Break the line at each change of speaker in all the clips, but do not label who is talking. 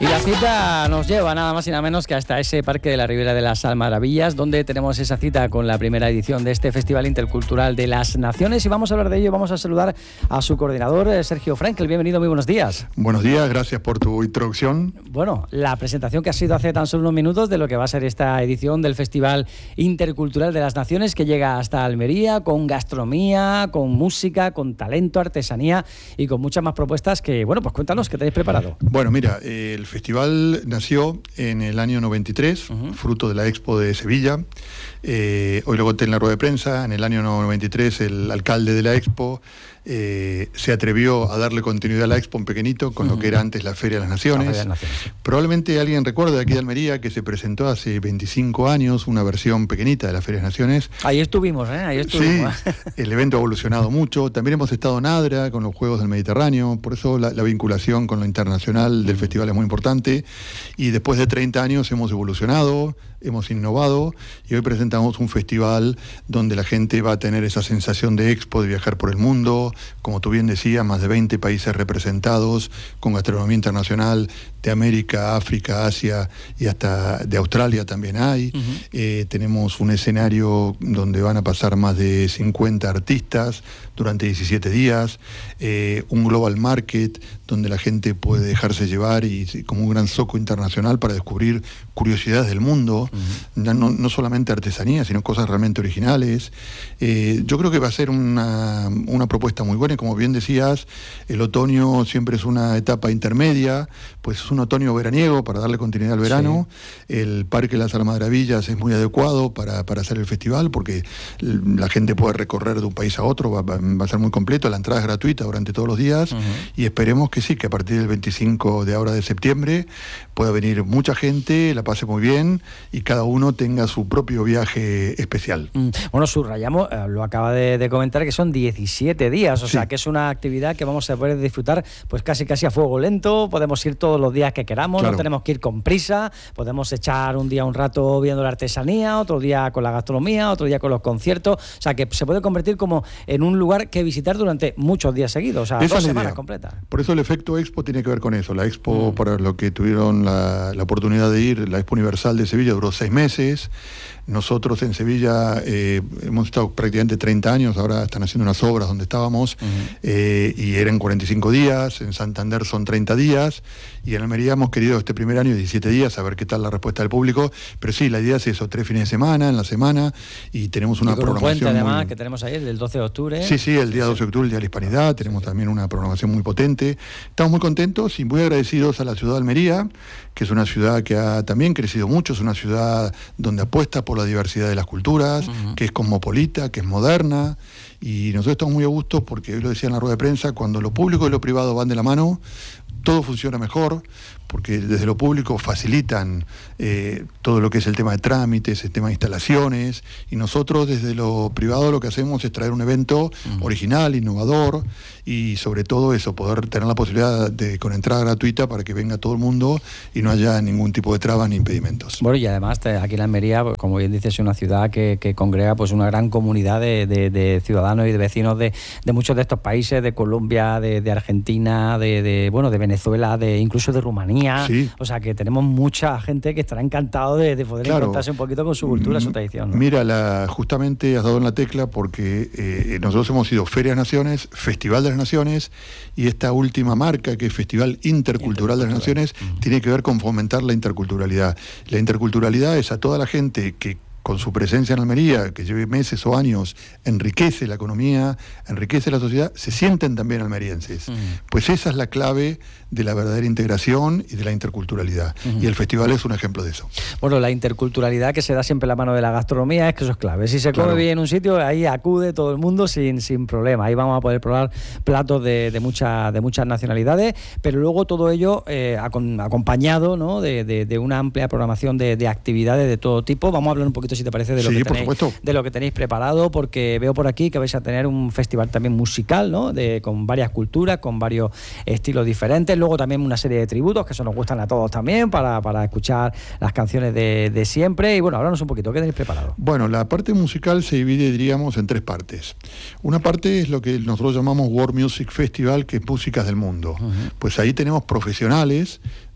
Y la cita nos lleva nada más y nada menos que hasta ese Parque de la Ribera de las Almaravillas, donde tenemos esa cita con la primera edición de este Festival Intercultural de las Naciones. Y vamos a hablar de ello, vamos a saludar a su coordinador, Sergio Frankel. Bienvenido, muy buenos días.
Buenos días, gracias por tu introducción.
Bueno, la presentación que ha sido hace tan solo unos minutos de lo que va a ser esta edición del Festival Intercultural de las Naciones, que llega hasta Almería con gastronomía, con música, con talento, artesanía y con muchas más propuestas que, bueno, pues cuéntanos, ¿qué tenéis preparado?
Bueno, mira, el festival nació en el año 93, fruto de la Expo de Sevilla. Hoy lo conté en la rueda de prensa. En el año 93 el alcalde de la Expo se atrevió a darle continuidad a la Expo en pequeñito, con lo que era antes la Feria de las Naciones. Probablemente alguien recuerde de aquí de Almería que se presentó hace 25 años una versión pequeñita de la Feria de las Naciones.
Ahí estuvimos, ahí estuvimos.
Sí, el evento ha evolucionado mucho. También hemos estado en ADRA con los Juegos del Mediterráneo, por eso la vinculación con lo internacional del festival es muy importante. Y después de 30 años hemos evolucionado, hemos innovado y hoy presentamos un festival donde la gente va a tener esa sensación de expo, de viajar por el mundo, como tú bien decías, más de 20 países representados, con gastronomía internacional de América, África, Asia y hasta de Australia también hay. Tenemos un escenario donde van a pasar más de 50 artistas durante 17 días, un global market donde la gente puede dejarse llevar y como un gran zoco internacional para descubrir curiosidades del mundo, no solamente artesanía, sino cosas realmente originales. Yo creo que va a ser una propuesta muy buena y como bien decías, el otoño siempre es una etapa intermedia, pues es un otoño veraniego para darle continuidad al verano. Sí. El Parque de las Almaravillas es muy adecuado para hacer el festival porque la gente puede recorrer de un país a otro, va a ser muy completo, la entrada es gratuita durante todos los días y esperemos que sí, que a partir del 25 de ahora de septiembre pueda venir mucha gente, la pase muy bien y cada uno tenga su propio viaje especial.
Bueno, subrayamos, lo acaba de comentar, que son 17 días, o sea que es una actividad que vamos a poder disfrutar pues casi a fuego lento, podemos ir todos los días que queramos, claro. No tenemos que ir con prisa, podemos echar un día un rato viendo la artesanía, otro día con la gastronomía, otro día con los conciertos, o sea que se puede convertir como en un lugar que visitar durante muchos días seguidos, o sea, 2 semanas completas.
Por eso el efecto Expo tiene que ver con eso. La Expo, para lo que tuvieron la oportunidad de ir, la Expo Universal de Sevilla duró 6 meses. Nosotros en Sevilla hemos estado prácticamente 30 años, ahora están haciendo unas obras donde estábamos, y eran 45 días, en Santander son 30 días, y en Almería hemos querido este primer año 17 días, a ver qué tal la respuesta del público, pero sí, la idea es eso, 3 fines de semana, en la semana, y tenemos una programación...
un puente además que tenemos ahí, el 12 de octubre.
Sí, el día 12 de octubre, el Día de la Hispanidad, tenemos también una programación muy potente. Estamos muy contentos y muy agradecidos a la ciudad de Almería, que es una ciudad que ha también crecido mucho, es una ciudad donde apuesta por la diversidad de las culturas, que es cosmopolita, que es moderna, y nosotros estamos muy a gusto porque hoy lo decía en la rueda de prensa, cuando lo público y lo privado van de la mano, todo funciona mejor, porque desde lo público facilitan todo lo que es el tema de trámites, el tema de instalaciones, y nosotros desde lo privado lo que hacemos es traer un evento original, innovador, y sobre todo eso, poder tener la posibilidad con entrada gratuita para que venga todo el mundo y no haya ningún tipo de trabas ni impedimentos.
Bueno, y además aquí en Almería, pues, como bien dices, es una ciudad que congrega pues una gran comunidad de ciudadanos y de vecinos de muchos de estos países, de Colombia, de Argentina, de Venezuela, incluso de Rumanía. Sí. O sea que tenemos mucha gente que estará encantado de poder encontrarse un poquito con su cultura, su tradición, ¿no?
Mira, justamente has dado en la tecla porque nosotros hemos sido Feria de las Naciones, Festival de las Naciones, y esta última marca, que es Festival Intercultural de las Naciones, tiene que ver con fomentar la interculturalidad. La interculturalidad es a toda la gente que con su presencia en Almería, que lleve meses o años, enriquece la economía, enriquece la sociedad, se sienten también almerienses. Pues esa es la clave de la verdadera integración y de la interculturalidad. Y el festival es un ejemplo de eso.
Bueno, la interculturalidad que se da siempre en la mano de la gastronomía es que eso es clave. Si se come bien en un sitio, ahí acude todo el mundo sin problema. Ahí vamos a poder probar platos de muchas nacionalidades, pero luego todo ello acompañado, ¿no?, de una amplia programación de actividades de todo tipo. Vamos a hablar un poquito, si te parece, de lo que tenéis preparado, porque veo por aquí que vais a tener un festival también musical, ¿no?, con varias culturas, con varios estilos diferentes. Luego también una serie de tributos, que eso nos gustan a todos también, para escuchar las canciones de siempre. Y bueno, háblanos un poquito, ¿qué tenéis preparado?
Bueno, la parte musical se divide, diríamos, en 3 partes. Una parte es lo que nosotros llamamos World Music Festival, que es músicas del mundo. Pues ahí tenemos profesionales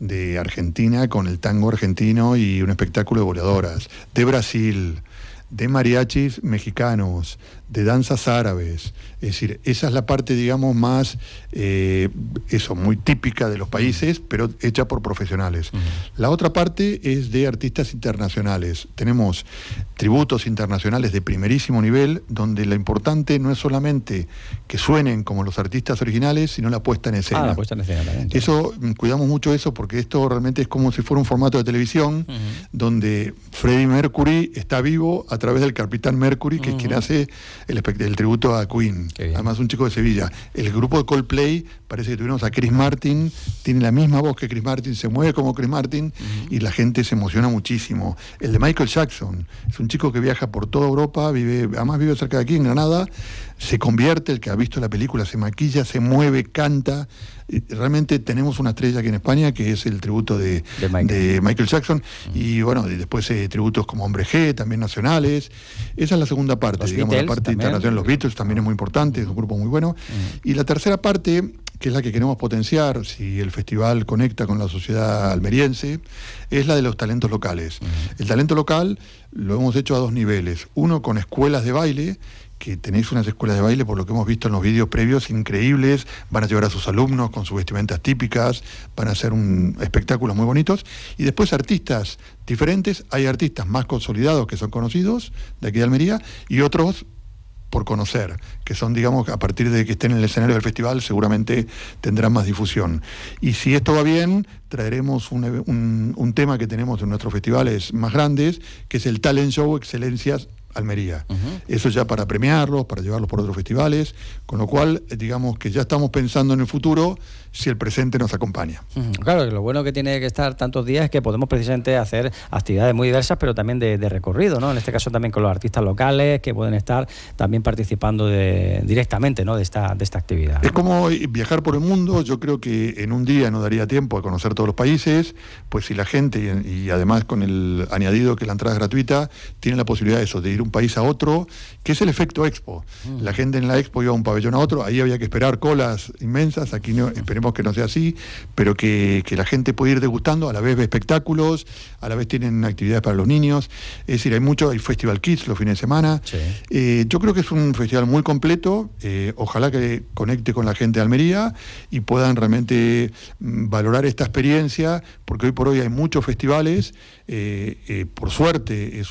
de Argentina con el tango argentino y un espectáculo de boleadoras, de Brasil, de mariachis mexicanos, de danzas árabes. Es decir, esa es la parte, digamos, más, muy típica de los países, pero hecha por profesionales. La otra parte es de artistas internacionales. Tenemos tributos internacionales de primerísimo nivel, donde lo importante no es solamente que suenen como los artistas originales, sino la puesta en escena.
La puesta en escena también.
Eso, cuidamos mucho eso, porque esto realmente es como si fuera un formato de televisión, donde Freddie Mercury está vivo a través del Capitán Mercury, que es quien hace el tributo a Queen. Además, un chico de Sevilla. El grupo de Coldplay, parece que tuvimos a Chris Martin, tiene la misma voz que Chris Martin, se mueve como Chris Martin, y la gente se emociona muchísimo. El de Michael Jackson, es un chico que viaja por toda Europa, además vive cerca de aquí, en Granada, se convierte, el que ha visto la película, se maquilla, se mueve, canta. Realmente tenemos una estrella aquí en España, que es el tributo de Michael Jackson, y bueno, después tributos como Hombre G, también nacionales. Esa es la segunda parte, digamos, la parte internacional. Los Beatles también es muy importante, es un grupo muy bueno. Y la tercera parte, que es la que queremos potenciar, si el festival conecta con la sociedad almeriense, es la de los talentos locales. El talento local lo hemos hecho a dos niveles. Uno, con escuelas de baile, que tenéis unas escuelas de baile, por lo que hemos visto en los vídeos previos, increíbles. Van a llevar a sus alumnos con sus vestimentas típicas, van a hacer espectáculos muy bonitos. Y después artistas diferentes. Hay artistas más consolidados, que son conocidos, de aquí de Almería, y otros por conocer, que son, digamos, a partir de que estén en el escenario del festival, seguramente tendrán más difusión. Y si esto va bien, traeremos un tema que tenemos en nuestros festivales más grandes, que es el Talent Show Excelencias Almería. Eso ya para premiarlos, para llevarlos por otros festivales, con lo cual, digamos que ya estamos pensando en el futuro si el presente nos acompaña.
Claro, que lo bueno que tiene que estar tantos días es que podemos precisamente hacer actividades muy diversas, pero también de recorrido, ¿no? En este caso también con los artistas locales, que pueden estar también participando directamente, ¿no? de esta actividad.
Es como viajar por el mundo. Yo creo que en un día no daría tiempo a conocer todos los países, pues si la gente, y además con el añadido que la entrada es gratuita, tiene la posibilidad de eso, de ir un país a otro, que es el efecto Expo. La gente en la Expo iba a un pabellón a otro, ahí había que esperar colas inmensas, aquí no, esperemos que no sea así, pero que la gente puede ir degustando, a la vez ve espectáculos, a la vez tienen actividades para los niños. Es decir, hay Festival Kids los fines de semana. Yo creo que es un festival muy completo, ojalá que conecte con la gente de Almería y puedan realmente valorar esta experiencia, porque hoy por hoy hay muchos festivales, por suerte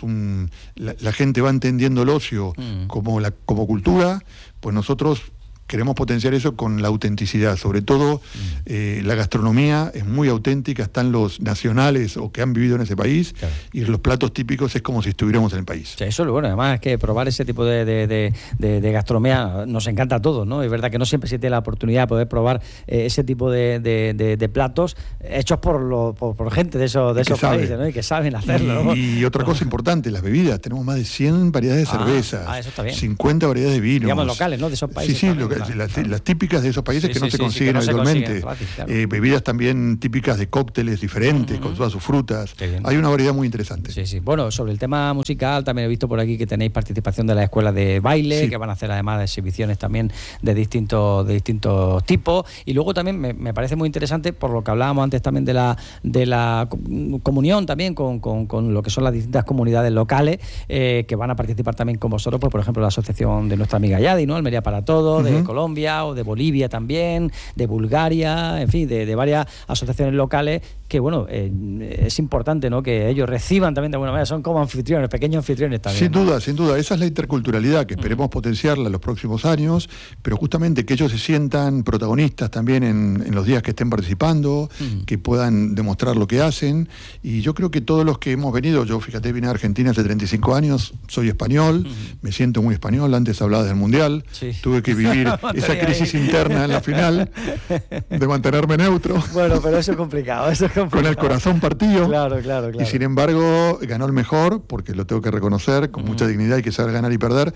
la gente va entendiendo el ocio como cultura, pues nosotros queremos potenciar eso con la autenticidad, sobre todo la gastronomía es muy auténtica, están los nacionales o que han vivido en ese país, y los platos típicos es como si estuviéramos en el país.
Sí, eso es lo bueno, además es que probar ese tipo de gastronomía nos encanta a todos, ¿no? Es verdad que no siempre se tiene la oportunidad de poder probar ese tipo de platos hechos por gente de esos países, ¿no? Y que saben hacerlo, ¿no?
Y otra cosa importante, las bebidas, tenemos más de 100 variedades de cerveza,
eso está bien.
50 variedades de vinos.
Digamos locales, ¿no? De esos países.
Sí, las típicas de esos países que no se consiguen habitualmente. Bebidas también típicas de cócteles diferentes, con todas sus frutas. Hay una variedad muy interesante.
Bueno, sobre el tema musical, también he visto por aquí que tenéis participación de la escuela de baile, que van a hacer además exhibiciones también de distintos tipos. Y luego también me parece muy interesante, por lo que hablábamos antes también de la comunión también con lo que son las distintas comunidades locales, que van a participar también con vosotros, pues por ejemplo la asociación de nuestra amiga Yadi, ¿no? Almería para Todos, de Colombia o de Bolivia también, de Bulgaria, en fin, de varias asociaciones locales, que bueno, es importante, ¿no? Que ellos reciban también de alguna manera, son como anfitriones, pequeños anfitriones también.
Sin duda, esa es la interculturalidad que esperemos potenciarla en los próximos años, pero justamente que ellos se sientan protagonistas también en los días que estén participando, que puedan demostrar lo que hacen. Y yo creo que todos los que hemos venido, yo fíjate, vine a Argentina hace 35 años, soy español, me siento muy español, antes hablaba del Mundial, tuve que vivir esa crisis interna en la final de mantenerme neutro.
Bueno, pero eso es complicado,
con el corazón partido.
Claro.
Y sin embargo ganó el mejor, porque lo tengo que reconocer con mucha dignidad, hay que saber ganar y perder.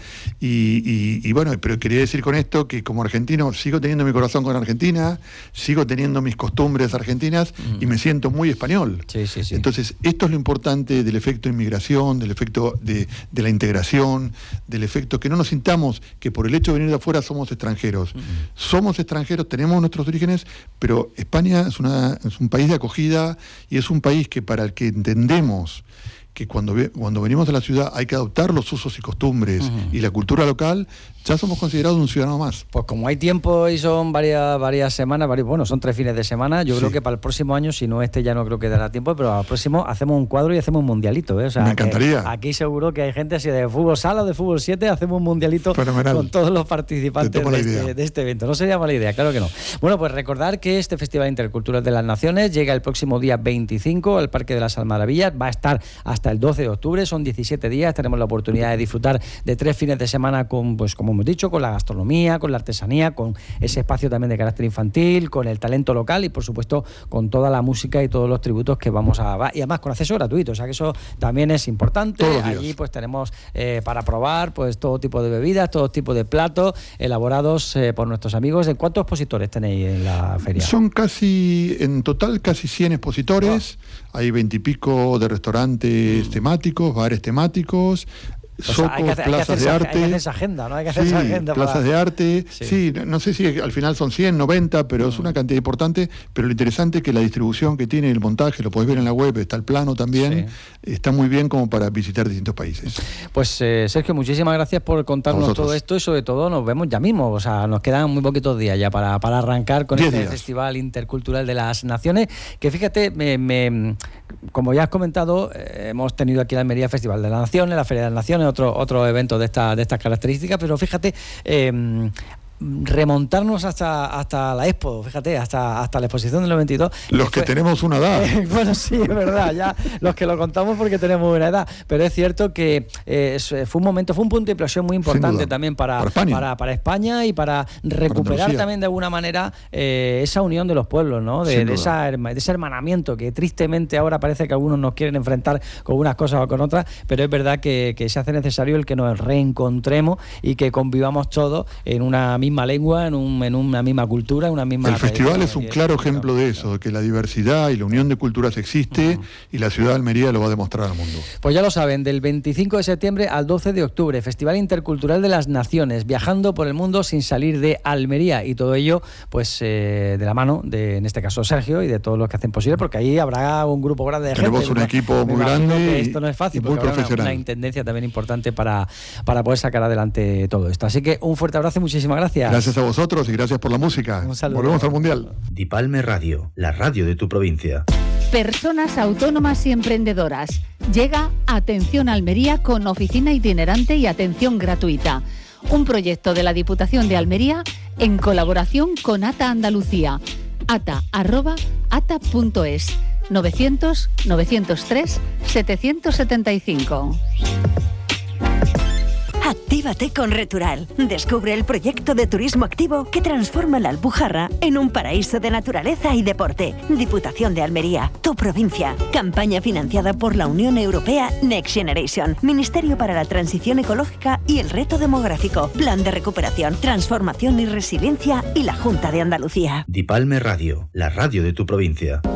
Y bueno, pero quería decir con esto que como argentino sigo teniendo mi corazón con Argentina, sigo teniendo mis costumbres argentinas y me siento muy español. Entonces esto es lo importante del efecto inmigración, del efecto de la integración, del efecto que no nos sintamos que por el hecho de venir de afuera somos extranjeros, extranjeros. Somos extranjeros, tenemos nuestros orígenes, pero España es un país de acogida y es un país que para el que entendemos que cuando venimos a la ciudad hay que adoptar los usos y costumbres y la cultura local, ya somos considerados un ciudadano más.
Pues como hay tiempo y son varias semanas, son 3 fines de semana, yo creo que para el próximo año, si no ya no creo que dará tiempo, pero al próximo hacemos un cuadro y hacemos un mundialito. O sea,
me encantaría.
Aquí seguro que hay gente así de fútbol sala o de fútbol 7, hacemos un mundialito
fenomenal
con todos los participantes de este evento. No sería mala idea, claro que no. Bueno, pues recordar que este Festival Intercultural de las Naciones llega el próximo día 25 al Parque de las Almaravillas, va a estar hasta el 12 de octubre, son 17 días, tenemos la oportunidad de disfrutar de 3 fines de semana con, pues como hemos dicho, con la gastronomía, con la artesanía, con ese espacio también de carácter infantil, con el talento local y por supuesto con toda la música y todos los tributos que vamos a... Y además con acceso gratuito, o sea que eso también es importante. Allí pues tenemos para probar pues todo tipo de bebidas, todo tipo de platos elaborados por nuestros amigos. ¿En cuántos expositores tenéis en la feria?
Son en total casi 100 expositores, hay 20 y pico de restaurantes temáticos, bares temáticos, plazas de arte. Hay que hacer esa agenda, ¿no? Hay que hacer esa agenda. Plazas de arte. Sí, no sé si al final son 100, 90, pero es una cantidad importante. Pero lo interesante es que la distribución que tiene el montaje, lo podés ver en la web, está el plano también, está muy bien como para visitar distintos países.
Pues Sergio, muchísimas gracias por contarnos todo esto y sobre todo nos vemos ya mismo. O sea, nos quedan muy poquitos días ya para arrancar con este Festival Intercultural de las Naciones. Que fíjate, como ya has comentado, hemos tenido aquí en Almería el Festival de las Naciones, la Feria de las Naciones, otro evento de estas características, pero fíjate, remontarnos hasta la Expo, fíjate, hasta la exposición del 92.
Los que tenemos una edad.
Bueno, sí, es verdad, ya los que lo contamos porque tenemos una edad, pero es cierto que fue un punto de inflexión muy importante también para España y para recuperar también de alguna manera esa unión de los pueblos, ¿no? De ese hermanamiento que tristemente ahora parece que algunos nos quieren enfrentar con unas cosas o con otras, pero es verdad que se hace necesario el que nos reencontremos y que convivamos todos en una misma lengua, en una misma cultura, en una misma...
El festival es un claro ejemplo de eso, de que la diversidad y la unión de culturas existe y la ciudad de Almería lo va a demostrar al mundo.
Pues ya lo saben, del 25 de septiembre al 12 de octubre, Festival Intercultural de las Naciones, viajando por el mundo sin salir de Almería y todo ello pues de la mano de, en este caso, Sergio y de todos los que hacen posible, porque ahí habrá un grupo grande de gente.
Tenemos un equipo muy grande
esto no es fácil,
y muy profesional.
Una intendencia también importante para poder sacar adelante todo esto. Así que un fuerte abrazo y muchísimas gracias.
Gracias a vosotros y gracias por la música.
Un saludo.
Volvemos al Mundial.
Dipalme Radio, la radio de tu provincia.
Personas autónomas y emprendedoras. Llega Atención Almería con oficina itinerante y atención gratuita. Un proyecto de la Diputación de Almería en colaboración con ATA Andalucía. ata@ata.es 900 903 775.
Actívate con Retural. Descubre el proyecto de turismo activo que transforma la Alpujarra en un paraíso de naturaleza y deporte. Diputación de Almería, tu provincia. Campaña financiada por la Unión Europea Next Generation. Ministerio para la Transición Ecológica y el Reto Demográfico. Plan de Recuperación, Transformación y Resiliencia y la Junta de Andalucía.
Dipalme Radio, la radio de tu provincia.